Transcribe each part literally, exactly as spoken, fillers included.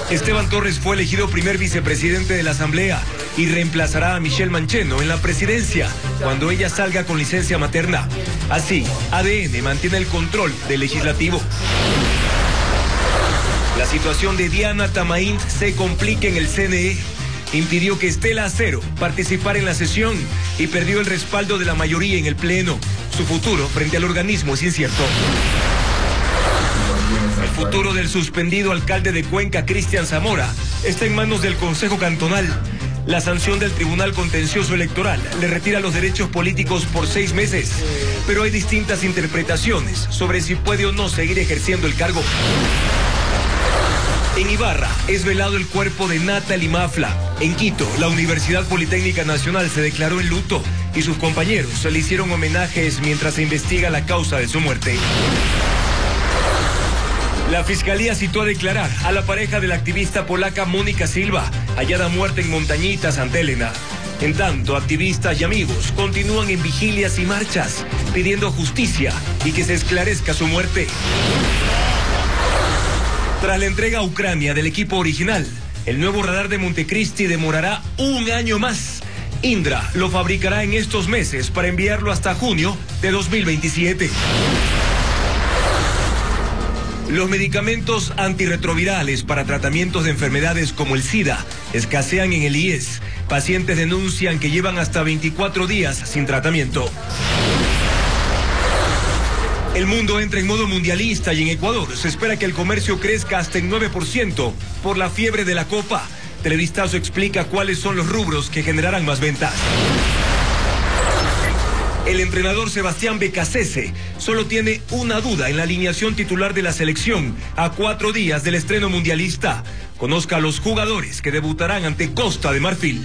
Esteban Torres fue elegido primer vicepresidente de la Asamblea y reemplazará a Michelle Mancheno en la presidencia cuando ella salga con licencia materna. Así, A D N mantiene el control del legislativo. La situación de Diana Tamaín se complica en el C N E. Impidió que Estela Acero participara en la sesión y perdió el respaldo de la mayoría en el Pleno. Su futuro frente al organismo es incierto. El futuro del suspendido alcalde de Cuenca, Cristian Zamora, está en manos del Consejo Cantonal. La sanción del Tribunal Contencioso Electoral le retira los derechos políticos por seis meses, pero hay distintas interpretaciones sobre si puede o no seguir ejerciendo el cargo. En Ibarra es velado el cuerpo de Natalie Mafla. En Quito, la Universidad Politécnica Nacional se declaró en luto y sus compañeros se le hicieron homenajes mientras se investiga la causa de su muerte. La Fiscalía citó a declarar a la pareja de la activista polaca Mónica Silva, hallada muerta en Montañita, Santa Elena. En tanto, activistas y amigos continúan en vigilias y marchas, pidiendo justicia y que se esclarezca su muerte. Tras la entrega a Ucrania del equipo original, el nuevo radar de Montecristi demorará un año más. Indra lo fabricará en estos meses para enviarlo hasta junio de dos mil veintisiete. Los medicamentos antirretrovirales para tratamientos de enfermedades como el SIDA escasean en el I E S. Pacientes denuncian que llevan hasta veinticuatro días sin tratamiento. El mundo entra en modo mundialista y en Ecuador se espera que el comercio crezca hasta el nueve por ciento por la fiebre de la Copa. Televistazo explica cuáles son los rubros que generarán más ventas. El entrenador Sebastián Becasese solo tiene una duda en la alineación titular de la selección a cuatro días del estreno mundialista. Conozca a los jugadores que debutarán ante Costa de Marfil.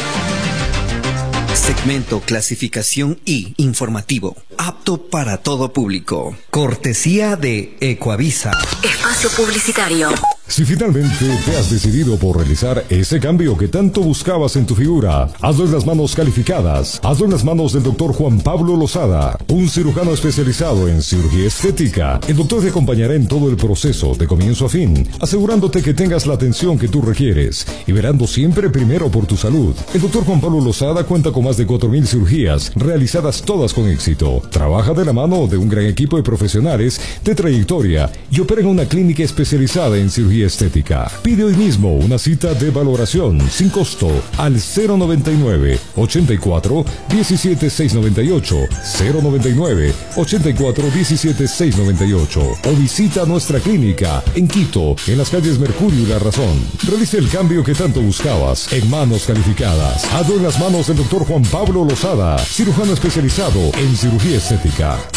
Segmento Clasificación I Informativo, apto para todo público. Cortesía de Ecoavisa. Espacio publicitario. Si finalmente te has decidido por realizar ese cambio que tanto buscabas en tu figura, hazlo en las manos calificadas. Hazlo en las manos del doctor Juan Pablo Lozada, un cirujano especializado en cirugía estética. El doctor te acompañará en todo el proceso, de comienzo a fin, asegurándote que tengas la atención que tú requieres y velando siempre primero por tu salud. El doctor Juan Pablo Lozada cuenta con más de cuatro mil cirugías, realizadas todas con éxito. Trabaja de la mano de un gran equipo de profesionales de trayectoria y opera en una clínica especializada en cirugía estética. Pide hoy mismo una cita de valoración sin costo al cero noventa y nueve, ochenta y cuatro, diecisiete, seiscientos noventa y ocho, cero noventa y nueve, ochenta y cuatro, diecisiete, seiscientos noventa y ocho o visita nuestra clínica en Quito, en las calles Mercurio y La Razón. Realice el cambio que tanto buscabas en manos calificadas. Hazlo en las manos del doctor Juan Pablo Lozada, cirujano especializado en cirugía estética.